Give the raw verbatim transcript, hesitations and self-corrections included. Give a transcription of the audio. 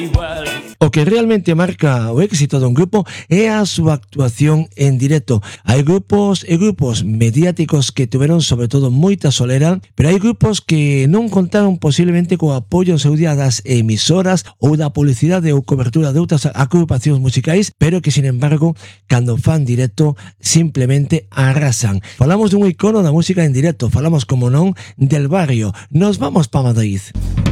O que realmente marca o éxito dun grupo é a súa actuación en directo. Hai grupos e grupos mediáticos que tiveron sobre todo moita solera, pero hai grupos que non contaron posiblemente co apoio en seu día das emisoras ou da publicidade ou cobertura de outras agrupacións musicais, pero que, sin embargo, cando fan directo, simplemente arrasan. Falamos dun icono da música en directo, falamos, como non, del Barrio. Nos vamos pa Madrid.